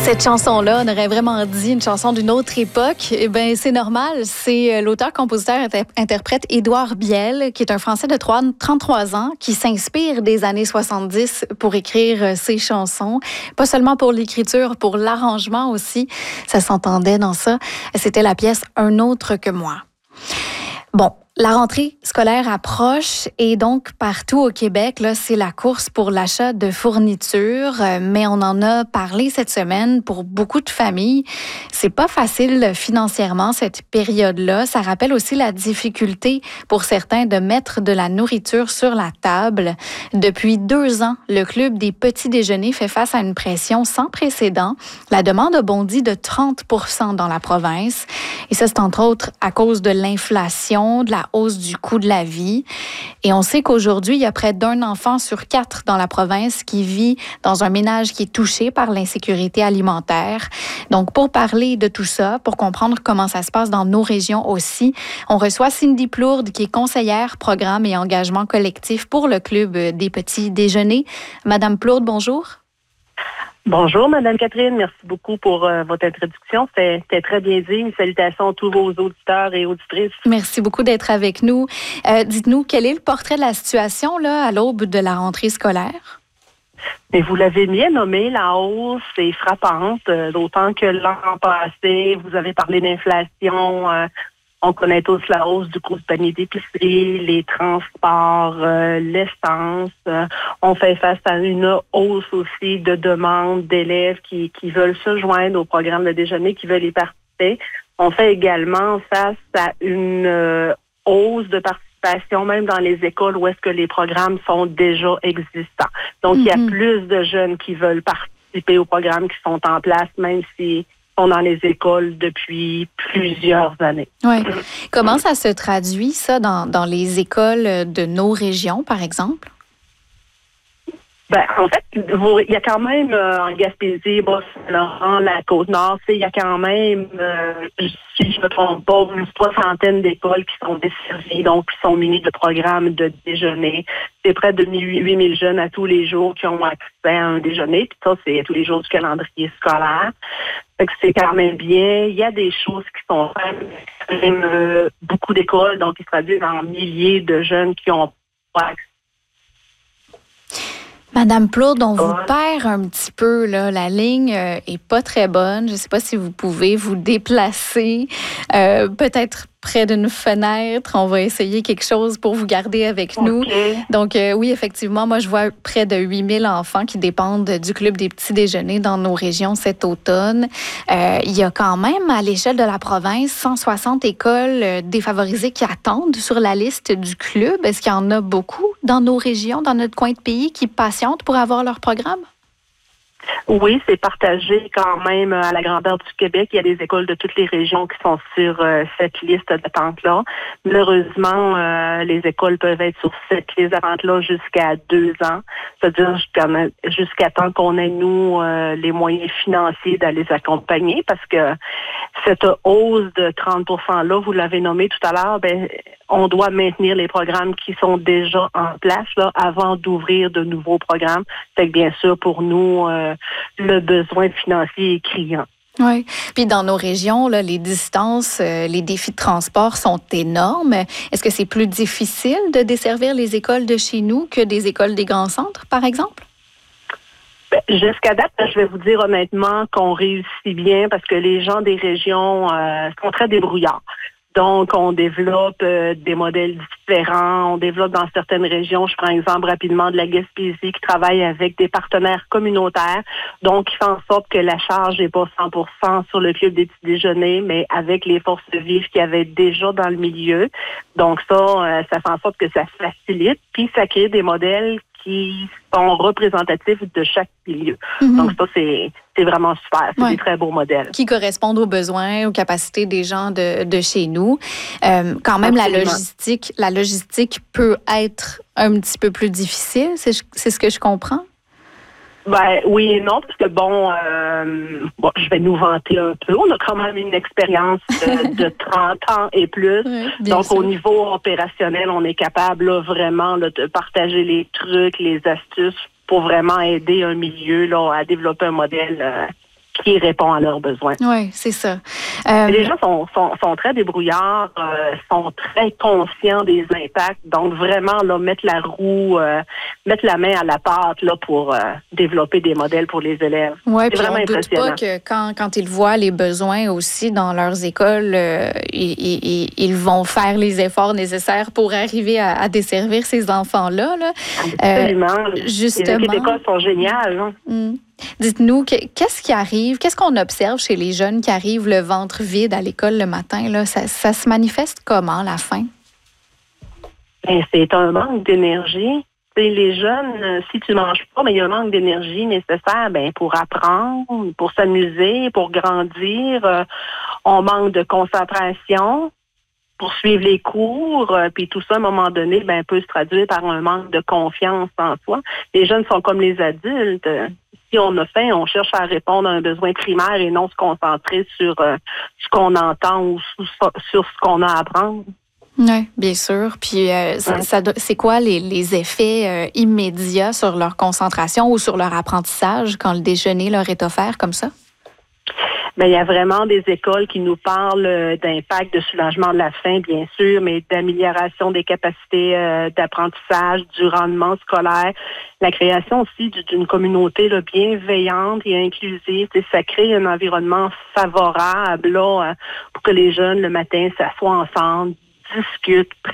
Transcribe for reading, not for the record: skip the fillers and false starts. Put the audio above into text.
Cette chanson-là, on aurait vraiment dit une chanson d'une autre époque. Eh bien, c'est normal. C'est l'auteur-compositeur-interprète Édouard Biel, qui est un Français de 33 ans, qui s'inspire des années 70 pour écrire ses chansons. Pas seulement pour l'écriture, pour l'arrangement aussi. Ça s'entendait dans ça. C'était la pièce « Un autre que moi ». Bon, la rentrée scolaire approche et donc partout au Québec, là, c'est la course pour l'achat de fournitures. Mais on en a parlé cette semaine pour beaucoup de familles. C'est pas facile financièrement cette période-là. Ça rappelle aussi la difficulté pour certains de mettre de la nourriture sur la table. Depuis 2 ans, le Club des petits déjeuners fait face à une pression sans précédent. La demande a bondi de 30 % dans la province. Et ça, c'est entre autres à cause de l'inflation, de la hausse du coût de la vie. Et on sait qu'aujourd'hui, il y a près d'1 enfant sur 4 dans la province qui vit dans un ménage qui est touché par l'insécurité alimentaire. Donc, pour parler de tout ça, pour comprendre comment ça se passe dans nos régions aussi, on reçoit Cindy Plourde, qui est conseillère programme et engagement collectif pour le Club des petits déjeuners. Madame Plourde, bonjour. Bonjour, Madame Catherine. Merci beaucoup pour votre introduction. C'était très bien dit. Salutations à tous vos auditeurs et auditrices. Merci beaucoup d'être avec nous. Dites-nous, quel est le portrait de la situation là, à l'aube de la rentrée scolaire? Mais vous l'avez bien nommé, la hausse est frappante, d'autant que l'an passé, vous avez parlé d'inflation. On connaît tous la hausse du coût du panier d'épicerie, les transports, l'essence. On fait face à une hausse aussi de demandes d'élèves qui veulent se joindre au programme de déjeuner, qui veulent y participer. On fait également face à une hausse de participation, même dans les écoles où est-ce que les programmes sont déjà existants. Donc, il y a plus de jeunes qui veulent participer aux programmes qui sont en place, même si sont dans les écoles depuis plusieurs années. Oui. Comment ça se traduit, ça, dans les écoles de nos régions, par exemple? Ben, en fait, il y a quand même en Gaspésie, Bas-Saint-Laurent, la Côte-Nord, il y a quand même, si je ne me trompe pas, une 60aine d'écoles qui sont desservies, donc qui sont munies de programmes de déjeuner. C'est près de 8000 jeunes à tous les jours qui ont accès à un déjeuner, puis ça, c'est à tous les jours du calendrier scolaire. Fait que c'est quand même bien. Il y a des choses qui sont faites, même beaucoup d'écoles, donc qui se traduisent en milliers de jeunes qui ont pas accès. Madame Plourde, on vous perd un petit peu, là. La ligne est pas très bonne. Je ne sais pas si vous pouvez vous déplacer, peut-être près d'une fenêtre. On va essayer quelque chose pour vous garder avec nous. Donc, oui, effectivement, moi, je vois près de 8000 enfants qui dépendent du Club des petits déjeuners dans nos régions cet automne. Il y a quand même, à l'échelle de la province, 160 écoles défavorisées qui attendent sur la liste du Club. Est-ce qu'il y en a beaucoup dans nos régions, dans notre coin de pays, qui patientent pour avoir leur programme? Oui, c'est partagé quand même à la grandeur du Québec. Il y a des écoles de toutes les régions qui sont sur cette liste d'attente-là. Malheureusement, les écoles peuvent être sur cette liste d'attente-là jusqu'à 2 ans. C'est-à-dire jusqu'à temps qu'on ait, nous, les moyens financiers d'aller les accompagner, parce que cette hausse de 30 %-là, vous l'avez nommé tout à l'heure, on doit maintenir les programmes qui sont déjà en place là, avant d'ouvrir de nouveaux programmes. Fait que bien sûr, pour nous, le besoin financier est criant. Oui. Puis dans nos régions, là, les distances, les défis de transport sont énormes. Est-ce que c'est plus difficile de desservir les écoles de chez nous que des écoles des grands centres, par exemple? Jusqu'à date, je vais vous dire honnêtement qu'on réussit bien parce que les gens des régions sont très débrouillards. Donc, on développe des modèles différents. On développe dans certaines régions, je prends exemple rapidement de la Gaspésie, qui travaille avec des partenaires communautaires. Donc, qui fait en sorte que la charge n'est pas 100% sur le Club des petits déjeuners, mais avec les forces vives qu'il y avait déjà dans le milieu. Donc, ça fait en sorte que ça facilite. Puis, ça crée des modèles qui sont représentatifs de chaque milieu. Donc ça, c'est vraiment super. C'est des très beaux modèles. Qui correspondent aux besoins, aux capacités des gens de chez nous. Quand même, la logistique peut être un petit peu plus difficile, c'est ce que je comprends? Ben oui et non, parce que je vais nous vanter un peu. On a quand même une expérience de 30 ans et plus. Oui, donc, sûr. Au niveau opérationnel, on est capable là, vraiment là, de partager les trucs, les astuces pour vraiment aider un milieu là, à développer un modèle qui répond à leurs besoins. Oui, c'est ça. Les gens sont très débrouillards, sont très conscients des impacts. Donc, vraiment, là, mettre la main à la pâte là, pour développer des modèles pour les élèves. Oui, c'est puis vraiment on ne doute pas que quand ils voient les besoins aussi dans leurs écoles, ils vont faire les efforts nécessaires pour arriver à desservir ces enfants-là. Là. Absolument. Justement. Les écoles sont géniales. Hein? Dites-nous, qu'est-ce qui arrive? Qu'est-ce qu'on observe chez les jeunes qui arrivent le ventre vide à l'école le matin? Là? Ça se manifeste comment, la faim? Ben, c'est un manque d'énergie. Les jeunes, si tu ne manges pas, mais il y a un manque d'énergie nécessaire pour apprendre, pour s'amuser, pour grandir. On manque de concentration pour suivre les cours. Puis tout ça, à un moment donné, peut se traduire par un manque de confiance en soi. Les jeunes sont comme les adultes. Si on a faim, on cherche à répondre à un besoin primaire et non se concentrer sur ce qu'on entend ou sur ce qu'on a à apprendre. Oui, bien sûr. Puis, c'est quoi les effets immédiats sur leur concentration ou sur leur apprentissage quand le déjeuner leur est offert comme ça? Il y a vraiment des écoles qui nous parlent d'impact de soulagement de la faim, bien sûr, mais d'amélioration des capacités d'apprentissage, du rendement scolaire, la création aussi d'une communauté là, bienveillante et inclusive. Ça crée un environnement favorable là, pour que les jeunes, le matin, s'assoient ensemble, discutent,